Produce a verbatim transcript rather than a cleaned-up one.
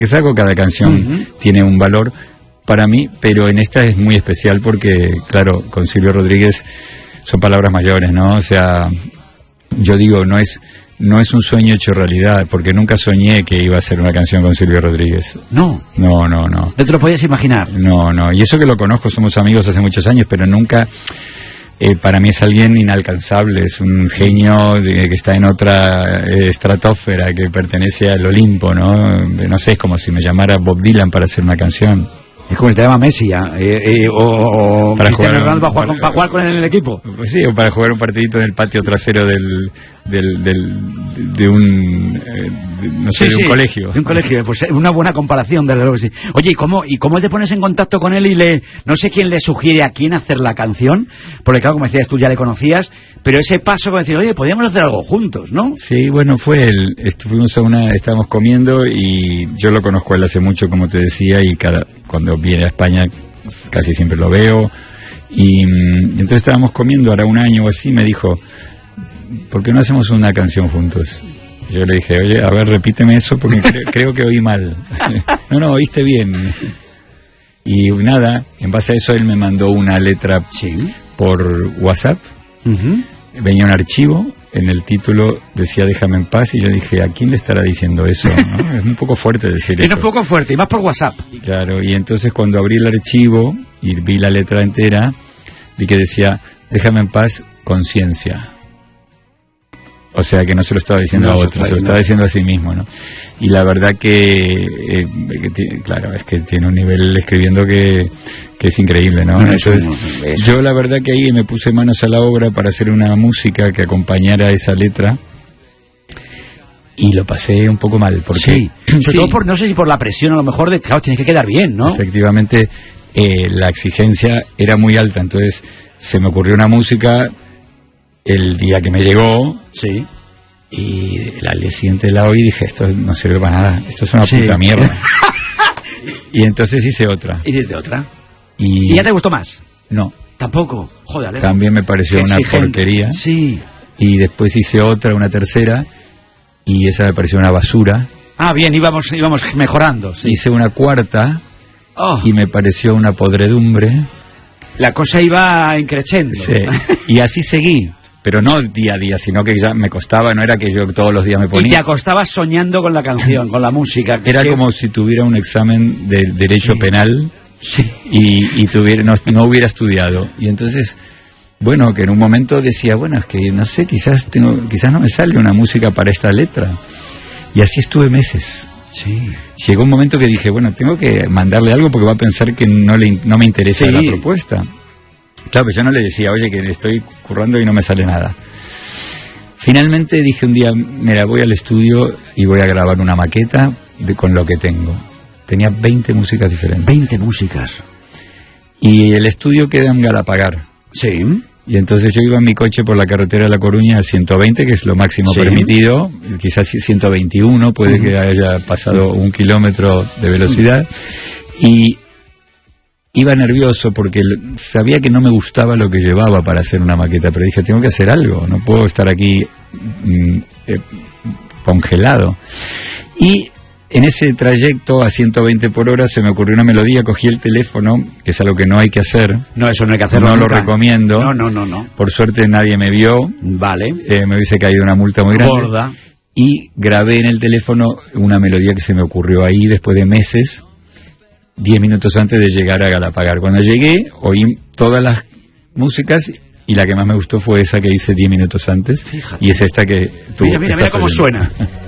que saco, cada canción uh-huh. tiene un valor para mí, pero en esta es muy especial porque, claro, con Silvio Rodríguez son palabras mayores, ¿no? O sea, yo digo, no es no es un sueño hecho realidad, porque nunca soñé que iba a hacer una canción con Silvio Rodríguez. No. No, no, no. ¿No te lo podías imaginar? No, no. Y eso que lo conozco, somos amigos hace muchos años, pero nunca... Eh, para mí es alguien inalcanzable, es un genio de, que está en otra eh, estratosfera, que pertenece al Olimpo, ¿no? No sé, es como si me llamara Bob Dylan para hacer una canción. Es como si te llama Messi, ¿eh? Eh, eh, o, o para Cristiano jugar, Ronaldo para, para, para jugar con él en el equipo. Pues sí, o para jugar un partidito en el patio trasero del, del, del de un eh, de, no sé, sí, de un sí, colegio. De un colegio, pues una buena comparación, desde luego que sí. Oye, ¿y cómo, ¿y cómo te pones en contacto con él y le, no sé quién le sugiere a quién hacer la canción? Porque claro, como decías, tú ya le conocías, pero ese paso como decir, oye, podríamos hacer algo juntos, ¿no? Sí, bueno, fue él, fuimos a una, estábamos comiendo y yo lo conozco a él hace mucho, como te decía, y cada, cuando viene a España casi siempre lo veo, y, y entonces estábamos comiendo, hará un año o así, me dijo, ¿por qué no hacemos una canción juntos? Yo le dije, oye, a ver, repíteme eso porque cre- creo que oí mal. No, no, oíste bien. Y nada, en base a eso él me mandó una letra sí. por WhatsApp. Uh-huh. Venía un archivo, en el título decía déjame en paz, y yo dije, ¿a quién le estará diciendo eso? ¿No? Es un poco fuerte decir es eso. Es un poco fuerte, y más por WhatsApp. Claro, y entonces cuando abrí el archivo y vi la letra entera, vi que decía déjame en paz, conciencia. O sea que no se lo estaba diciendo no, a otro, se lo estaba diciendo a sí mismo, ¿no? Y la verdad que, eh, que tiene, claro, es que tiene un nivel escribiendo que, que es increíble, ¿no? no Entonces, no, no, yo la verdad que ahí me puse manos a la obra para hacer una música que acompañara esa letra, y lo pasé un poco mal, porque... Sí, sobre sí. todo por, no sé si por la presión a lo mejor de, claro, tienes que quedar bien, ¿no? Efectivamente, eh, la exigencia era muy alta, entonces se me ocurrió una música el día que me llegó, sí, y al día siguiente la oí y dije, esto no sirve para nada, esto es una sí. puta mierda. Y entonces hice otra. ¿Hiciste otra? Y... ¿Y ya te gustó más? No. ¿Tampoco? Joder, Alejo. También me pareció Qué una exigente. porquería. Sí. Y después hice otra, una tercera, y esa me pareció una basura. Ah, bien, íbamos, íbamos mejorando. Sí. Hice una cuarta, oh. y me pareció una podredumbre. La cosa iba increciendo. Sí. Y así seguí. Pero no día a día, sino que ya me costaba, no era que yo todos los días me ponía. Y te acostabas soñando con la canción, con la música. Era que... como si tuviera un examen de derecho sí. penal sí. y, y tuviera, no, no hubiera estudiado. Y entonces, bueno, que en un momento decía, bueno, es que no sé, quizás tengo, quizás no me sale una música para esta letra. Y así estuve meses. Sí. Llegó un momento que dije, bueno, tengo que mandarle algo porque va a pensar que no, le, no me interesa sí. la propuesta. Claro, pero yo no le decía, oye, que estoy currando y no me sale nada. Finalmente dije un día, mira, voy al estudio y voy a grabar una maqueta de, con lo que tengo. Tenía veinte músicas diferentes. veinte músicas. Y el estudio queda en Galapagar. Sí. Y entonces yo iba en mi coche por la carretera de La Coruña a ciento veinte, que es lo máximo sí. permitido. Quizás ciento veintiuno, puede uh-huh. que haya pasado un kilómetro de velocidad. Uh-huh. Y... iba nervioso porque sabía que no me gustaba lo que llevaba para hacer una maqueta, pero dije, tengo que hacer algo, no puedo estar aquí mm, eh, congelado. Y en ese trayecto a ciento veinte por hora se me ocurrió una melodía, cogí el teléfono, que es algo que no hay que hacer. No, eso no hay que hacerlo. No nunca. Lo recomiendo. No, no, no, no. Por suerte nadie me vio. Vale. Eh, me hubiese caído una multa muy grande. Gorda. Y grabé en el teléfono una melodía que se me ocurrió ahí después de meses, diez minutos antes de llegar a Galapagar. Cuando llegué, oí todas las músicas y la que más me gustó fue esa que hice diez minutos antes. Fíjate. Y es esta que tú Mira, mira, mira cómo oyendo. suena.